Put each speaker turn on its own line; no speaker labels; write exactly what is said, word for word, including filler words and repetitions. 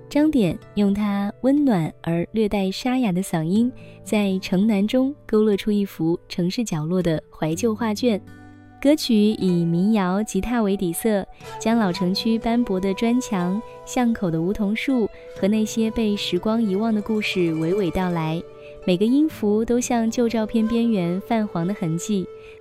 张典用他温暖而略带沙哑的嗓音，在城南中勾勒出一幅城市角落的怀旧画卷。歌曲以民谣、吉他为底色，将老城区斑驳的砖墙、巷口的梧桐树和那些被时光遗忘的故事娓娓道来。每个音符都像旧照片边缘泛黄的痕迹，